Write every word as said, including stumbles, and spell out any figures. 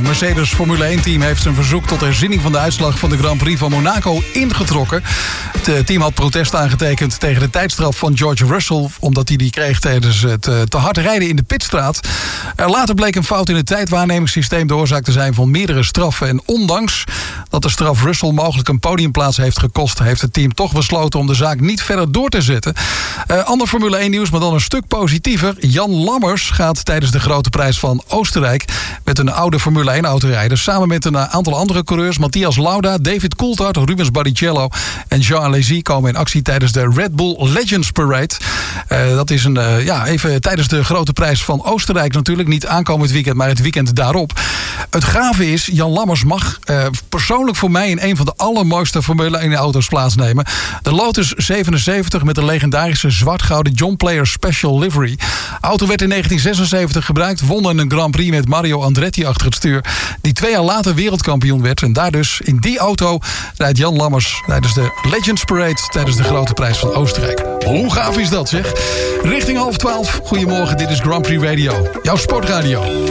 Mercedes Formule één-team heeft zijn verzoek tot herziening van de uitslag van de Grand Prix van Monaco ingetrokken. Het team had protest aangetekend tegen de tijdstraf van George Russell, omdat hij die kreeg tijdens het te hard rijden in de pitstraat. Later bleek een fout in het tijdwaarnemingssysteem de oorzaak te zijn van meerdere straffen. En ondanks dat de straf Russell mogelijk een podiumplaats heeft gekost, heeft het team toch besloten om de zaak niet verder door te zetten. Uh, ander Formule één-nieuws, maar dan een stuk positiever. Jan Lammers gaat tijdens de Grote Prijs van Oostenrijk met een oude Formule één-auto rijden. Samen met een aantal andere coureurs. Matthias Lauda, David Coulthard, Rubens Barrichello en Jean Alesi komen in actie tijdens de Red Bull Legends Parade. Uh, dat is een, uh, ja, even tijdens de Grote Prijs van Oostenrijk natuurlijk. Niet aankomend weekend, maar het weekend daarop. Het gave is, Jan Lammers mag uh, persoonlijk voor mij in een van de allermooiste Formule één-auto's plaatsnemen. De Lotus zevenenzeventig met de legendarische zwart-gouden John Player Special Livery. De auto werd in negentien zesenzeventig gebruikt, won een Grand Prix met Mario Andretti achter het stuur, die twee jaar later wereldkampioen werd. En daar dus in die auto rijdt Jan Lammers tijdens de Legends Parade tijdens de Grote Prijs van Oostenrijk. Hoe gaaf is dat, zeg? Richting half twaalf. Goedemorgen, dit is Grand Prix Radio, jouw sportradio.